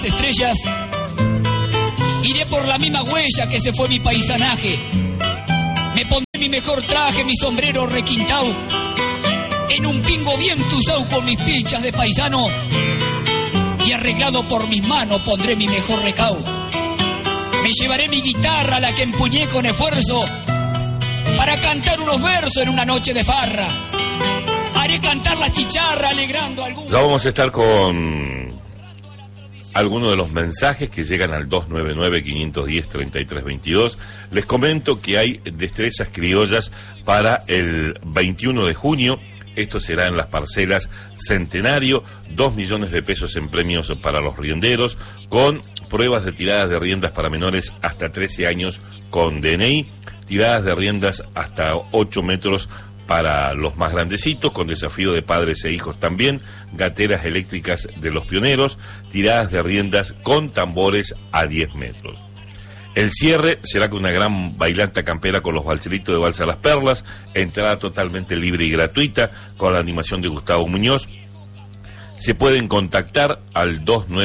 estrellas, iré por la misma huella que se fue mi paisanaje. Me pondré mi mejor traje, mi sombrero requintao, en un pingo bien tusao con mis pilchas de paisano, y arreglado por mis manos pondré mi mejor recao. Me llevaré mi guitarra, la que empuñé con esfuerzo, para cantar unos versos en una noche de farra. Haré cantar la chicharra alegrando algún... Ya vamos a estar con algunos de los mensajes que llegan al 299-510-3322. Les comento que hay destrezas criollas para el 21 de junio. Esto será en las parcelas Centenario, 2 millones de pesos en premios para los rienderos, con pruebas de tiradas de riendas para menores hasta 13 años con DNI, tiradas de riendas hasta 8 metros para los más grandecitos, con desafío de padres e hijos también, gateras eléctricas de los pioneros, tiradas de riendas con tambores a 10 metros. El cierre será con una gran bailanta campera con los balseritos de Balsa Las Perlas, entrada totalmente libre y gratuita, con la animación de Gustavo Muñoz. Se pueden contactar al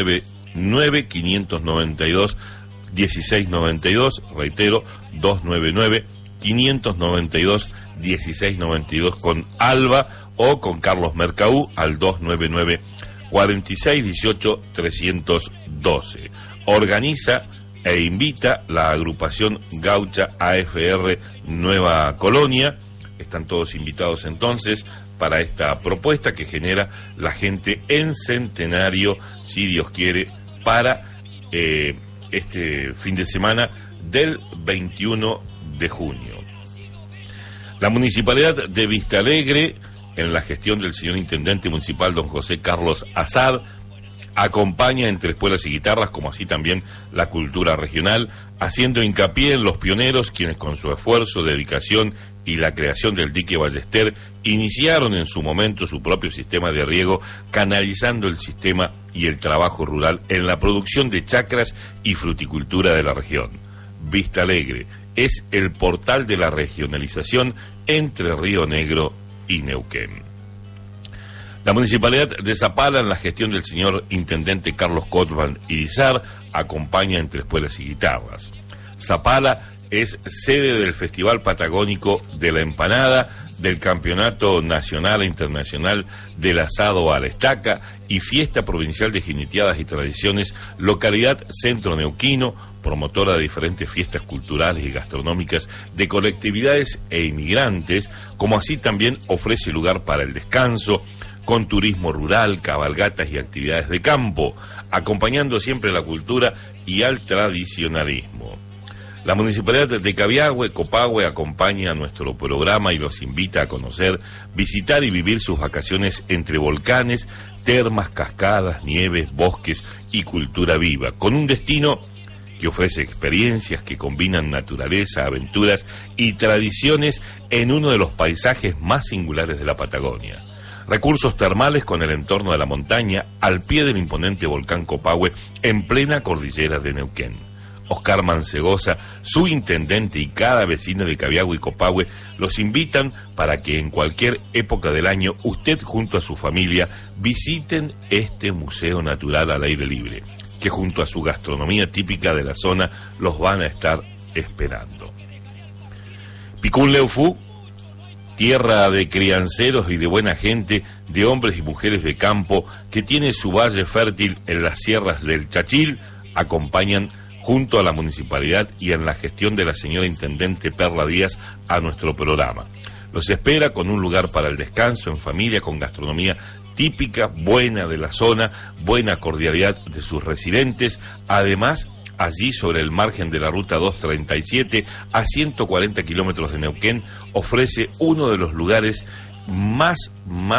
299-592-1692, reitero, 299-592-1692 con Alba o con Carlos Mercaú al 299-4618-312. Organiza e invita la agrupación Gaucha AFR Nueva Colonia. Están todos invitados entonces para esta propuesta que genera la gente en Centenario, si Dios quiere, para este fin de semana del 21 de junio. La Municipalidad de Vistalegre, en la gestión del señor Intendente Municipal don José Carlos Azad, acompaña entre espuelas y guitarras, como así también la cultura regional, haciendo hincapié en los pioneros, quienes con su esfuerzo, dedicación y la creación del dique Ballester iniciaron en su momento su propio sistema de riego, canalizando el sistema y el trabajo rural en la producción de chacras y fruticultura de la región. Vistalegre es el portal de la regionalización entre Río Negro y Neuquén. La Municipalidad de Zapala, en la gestión del señor Intendente Carlos Cotman Irizar, acompaña entre espuelas y guitarras. Zapala es sede del Festival Patagónico de la Empanada, del Campeonato Nacional e Internacional del Asado a la Estaca y Fiesta Provincial de Jineteadas y Tradiciones, localidad centro neuquino, promotora de diferentes fiestas culturales y gastronómicas de colectividades e inmigrantes, como así también ofrece lugar para el descanso, con turismo rural, cabalgatas y actividades de campo, acompañando siempre la cultura y al tradicionalismo. La Municipalidad de Cabiagüe, Copahue, acompaña a nuestro programa y los invita a conocer, visitar y vivir sus vacaciones entre volcanes, termas, cascadas, nieves, bosques y cultura viva, con un destino que ofrece experiencias que combinan naturaleza, aventuras y tradiciones en uno de los paisajes más singulares de la Patagonia. Recursos termales con el entorno de la montaña, al pie del imponente volcán Copahue, en plena cordillera de Neuquén. Oscar Mancegosa, su intendente y cada vecino de Cabiagüe y Copahue los invitan para que en cualquier época del año usted junto a su familia visiten este museo natural al aire libre, que junto a su gastronomía típica de la zona los van a estar esperando. Picún Leufú, tierra de crianceros y de buena gente, de hombres y mujeres de campo, que tiene su valle fértil en las sierras del Chachil, acompañan junto a la municipalidad y en la gestión de la señora Intendente Perla Díaz a nuestro programa. Los espera con un lugar para el descanso en familia, con gastronomía típica, buena de la zona, buena cordialidad de sus residentes, además allí sobre el margen de la ruta 237, a 140 kilómetros de Neuquén, ofrece uno de los lugares más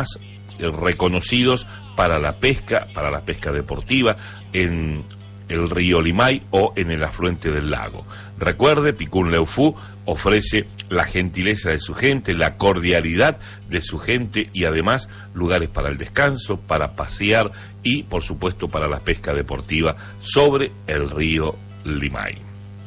reconocidos para la pesca deportiva en el río Limay o en el afluente del lago. Recuerde, Picún Leufú ofrece la gentileza de su gente, la cordialidad de su gente y además lugares para el descanso, para pasear y por supuesto para la pesca deportiva sobre el río Limay.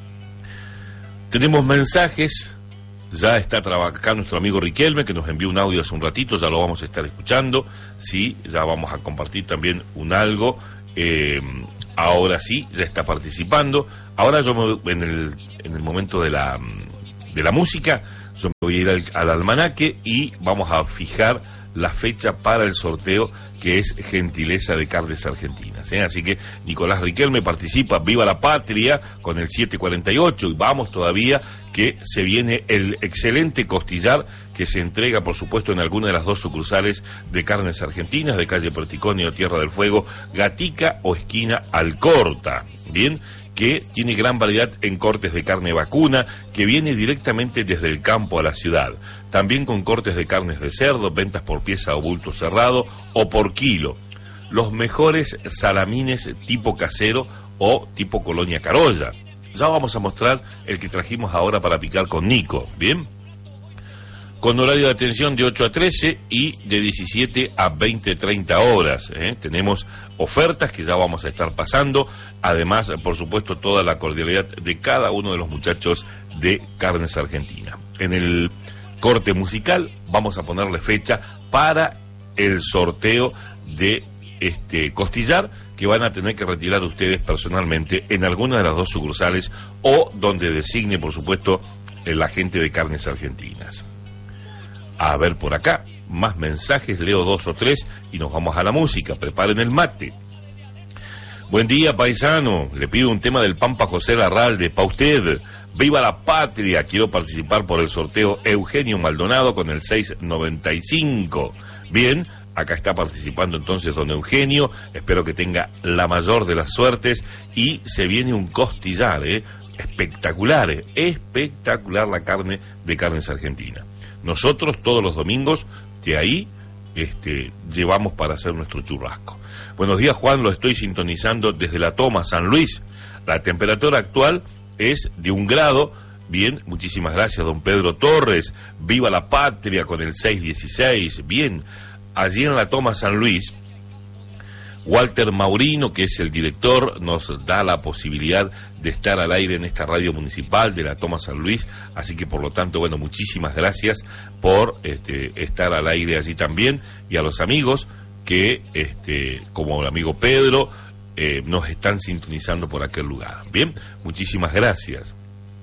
Tenemos mensajes, ya está acá nuestro amigo Riquelme que nos envió un audio hace un ratito, ya lo vamos a estar escuchando, sí, ya vamos a compartir también un algo ahora sí, ya está participando. Ahora yo en el momento de la música, yo me voy a ir al almanaque y vamos a fijar la fecha para el sorteo, que es gentileza de Carnes Argentinas, ¿eh? Así que Nicolás Riquelme participa, Viva la Patria, con el 748, y vamos todavía, que se viene el excelente costillar que se entrega, por supuesto, en alguna de las dos sucursales de Carnes Argentinas, de calle Perticonio, Tierra del Fuego, Gatica o esquina Alcorta, ¿bien?, que tiene gran variedad en cortes de carne vacuna, que viene directamente desde el campo a la ciudad. También con cortes de carnes de cerdo, ventas por pieza o bulto cerrado o por kilo. Los mejores salamines tipo casero o tipo Colonia Carolla. Ya vamos a mostrar el que trajimos ahora para picar con Nico, ¿bien? Con horario de atención de 8 a 13 y de 17 a 20-30 horas. Tenemos ofertas que ya vamos a estar pasando. Además, por supuesto, toda la cordialidad de cada uno de los muchachos de Carnes Argentina. En el corte musical vamos a ponerle fecha para el sorteo de este costillar, que van a tener que retirar ustedes personalmente en alguna de las dos sucursales o donde designe, por supuesto, el agente de Carnes Argentinas. A ver por acá, más mensajes, leo 2 o 3 y nos vamos a la música. Preparen el mate. Buen día, paisano. Le pido un tema del Pampa José Larralde, pa' usted. Viva la Patria. Quiero participar por el sorteo Eugenio Maldonado con el 695. Bien, acá está participando entonces don Eugenio. Espero que tenga la mayor de las suertes. Y se viene un costillar, espectacular, espectacular la carne de Carnes Argentina. Nosotros todos los domingos de ahí llevamos para hacer nuestro churrasco. Buenos días, Juan, lo estoy sintonizando desde La Toma, San Luis. La temperatura actual es de 1 grado. Bien, muchísimas gracias, don Pedro Torres. Viva la Patria con el 616. Bien, allí en La Toma, San Luis, Walter Maurino, que es el director, nos da la posibilidad de estar al aire en esta radio municipal de La Toma San Luis, así que por lo tanto, bueno, muchísimas gracias por estar al aire allí también, y a los amigos que, como el amigo Pedro, nos están sintonizando por aquel lugar. Bien, muchísimas gracias.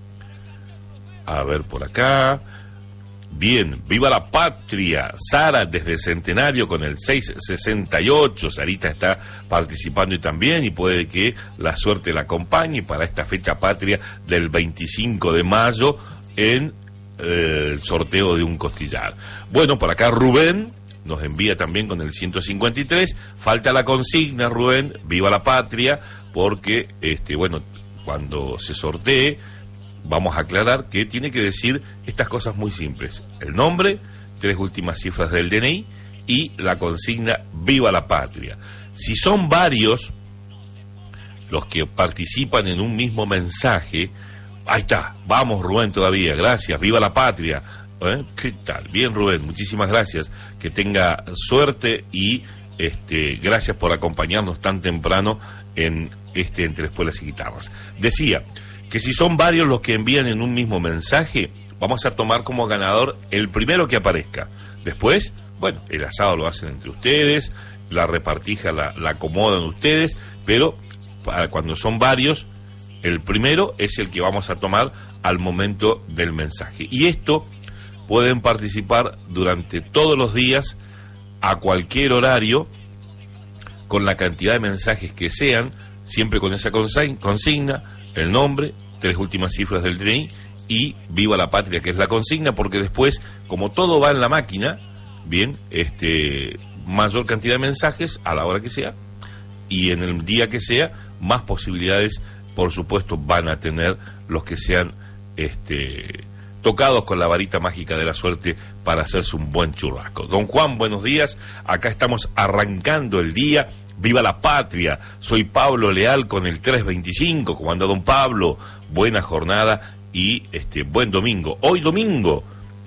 A ver por acá. Bien, viva la Patria. Sara desde Centenario con el 668. Sarita está participando y también, y puede que la suerte la acompañe para esta fecha patria del 25 de mayo en el sorteo de un costillar. Bueno, por acá Rubén nos envía también con el 153. Falta la consigna, Rubén, viva la Patria, porque, bueno, cuando se sortee, vamos a aclarar que tiene que decir estas cosas muy simples: el nombre, 3 últimas cifras del DNI y la consigna Viva la Patria. Si son varios los que participan en un mismo mensaje, ahí está, vamos Rubén todavía, gracias, Viva la Patria. ¿Qué tal? Bien, Rubén, muchísimas gracias, que tenga suerte y gracias por acompañarnos tan temprano en Entre Espuelas y Guitarras. Decía que si son varios los que envían en un mismo mensaje, vamos a tomar como ganador el primero que aparezca. Después, bueno, el asado lo hacen entre ustedes, la repartija la acomodan ustedes, pero cuando son varios, el primero es el que vamos a tomar al momento del mensaje. Y esto pueden participar durante todos los días, a cualquier horario, con la cantidad de mensajes que sean, siempre con esa consigna, el nombre, 3 últimas cifras del DNI y Viva la Patria, que es la consigna, porque después, como todo va en la máquina, bien, mayor cantidad de mensajes a la hora que sea y en el día que sea, más posibilidades, por supuesto, van a tener los que sean tocados con la varita mágica de la suerte para hacerse un buen churrasco. Don Juan, buenos días, acá estamos arrancando el día. Viva la Patria, soy Pablo Leal con el 325, ¿cómo anda don Pablo? Buena jornada y buen domingo. Hoy domingo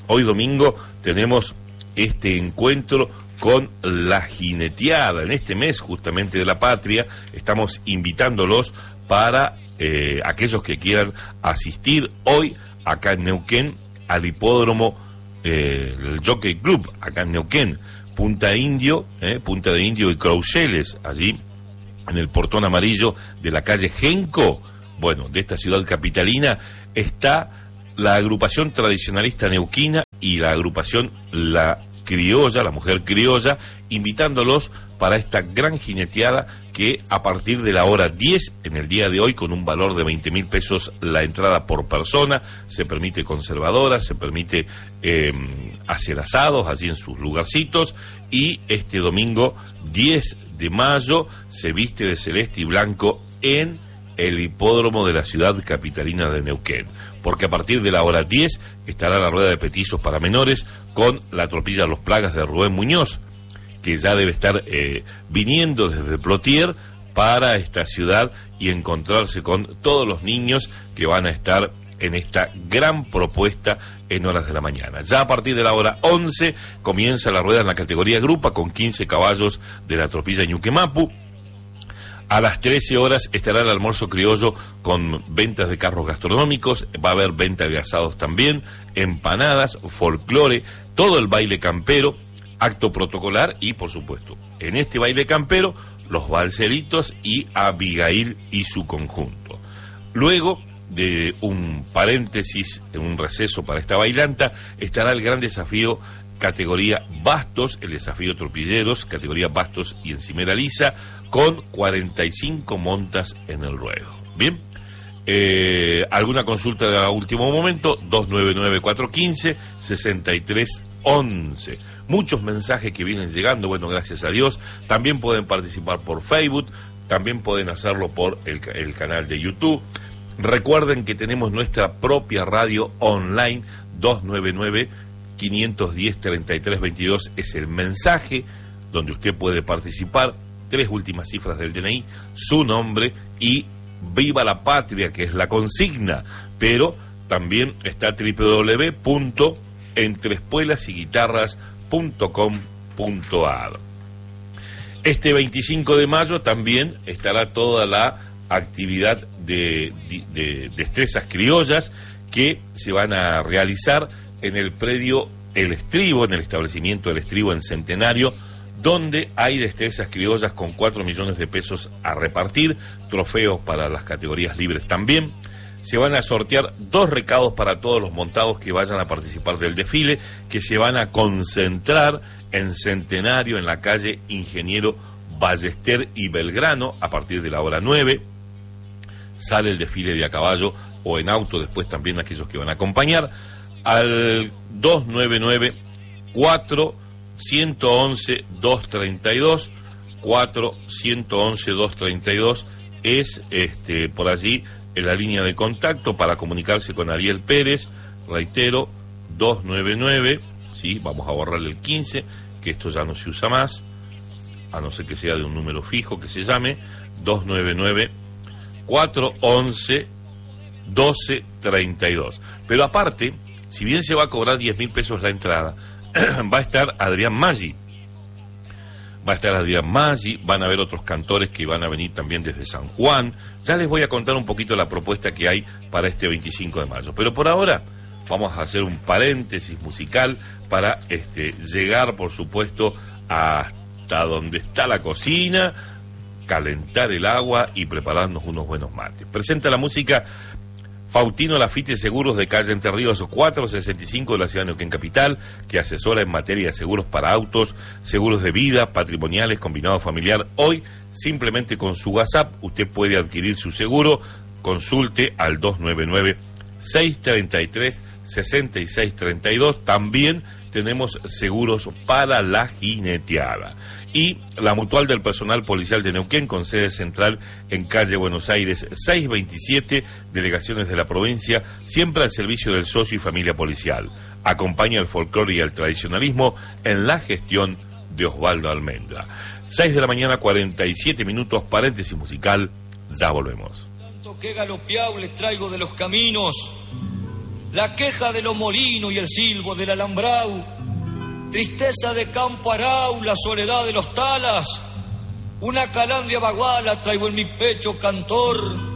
tenemos este encuentro con la jineteada. En este mes justamente de la Patria estamos invitándolos para aquellos que quieran asistir hoy acá en Neuquén al hipódromo el Jockey Club, acá en Neuquén. Punta de Indio y Croucheles, allí en el portón amarillo de la calle Genco, bueno, de esta ciudad capitalina, está la agrupación tradicionalista neuquina y la agrupación La Criolla, la Mujer Criolla, invitándolos para esta gran jineteada que a partir de la hora 10, en el día de hoy, con un valor de 20.000 pesos la entrada por persona, se permite conservadoras, se permite hacer asados allí en sus lugarcitos, y este domingo 10 de mayo se viste de celeste y blanco en el hipódromo de la ciudad capitalina de Neuquén, porque a partir de la hora 10 estará la rueda de petizos para menores con la tropilla Los Plagas de Rubén Muñoz, que ya debe estar viniendo desde Plotier para esta ciudad y encontrarse con todos los niños que van a estar en esta gran propuesta en horas de la mañana. Ya a partir de la hora 11 comienza la rueda en la categoría grupa con 15 caballos de la tropilla Ñuquemapu. A las 13 horas estará el almuerzo criollo con ventas de carros gastronómicos, va a haber venta de asados también, empanadas, folclore, todo el baile campero, acto protocolar y, por supuesto, en este baile campero, los balseritos y Abigail y su conjunto. Luego de un paréntesis, un receso para esta bailanta, estará el gran desafío categoría bastos, el desafío tropilleros, categoría bastos y encimera lisa, con 45 montas en el ruedo. Bien, alguna consulta de último momento, 299-415-6311. Muchos mensajes que vienen llegando, bueno, gracias a Dios. También pueden participar por Facebook, también pueden hacerlo por el canal de YouTube. Recuerden que tenemos nuestra propia radio online, 299-510-3322 es el mensaje donde usted puede participar. 3 últimas cifras del DNI, su nombre y Viva la Patria, que es la consigna. Pero también está www.entreespuelasyguitarras.com.ar. Este 25 de mayo también estará toda la actividad de destrezas criollas que se van a realizar en el predio El Estribo, en el establecimiento El Estribo en Centenario, donde hay destrezas criollas con 4 millones de pesos a repartir, trofeos para las categorías libres también. Se van a sortear 2 recados para todos los montados que vayan a participar del desfile, que se van a concentrar en Centenario, en la calle Ingeniero Ballester y Belgrano, a partir de la hora 9. Sale el desfile de a caballo o en auto, después también aquellos que van a acompañar, al 299-4-111-232, 4-111-232 es por allí en la línea de contacto para comunicarse con Ariel Pérez. Reitero, 299, sí, vamos a borrarle el 15, que esto ya no se usa más, a no ser que sea de un número fijo que se llame 299-411-1232. Pero aparte, si bien se va a cobrar 10.000 pesos la entrada, va a estar Adrián Maggi. Van a haber otros cantores que van a venir también desde San Juan. Ya les voy a contar un poquito la propuesta que hay para este 25 de mayo. Pero por ahora vamos a hacer un paréntesis musical para llegar, por supuesto, hasta donde está la cocina, calentar el agua y prepararnos unos buenos mates. Presenta la música Faustino Lafite Seguros de calle Entre Ríos 465 de la ciudad de Neuquén Capital, que asesora en materia de seguros para autos, seguros de vida, patrimoniales, combinado familiar. Hoy, simplemente con su WhatsApp, usted puede adquirir su seguro. Consulte al 299-633-6632. También tenemos seguros para la jineteada. Y la Mutual del Personal Policial de Neuquén, con sede central en calle Buenos Aires 627, delegaciones de la provincia, siempre al servicio del socio y familia policial. Acompaña el folclore y el tradicionalismo en la gestión de Osvaldo Almendra. 6 de la mañana, 47 minutos, paréntesis musical, ya volvemos. Tanto que galopeado les traigo de los caminos, la queja de los molinos y el silbo del alambrau, tristeza de campo arau, la soledad de los talas, una calandria baguala traigo en mi pecho cantor,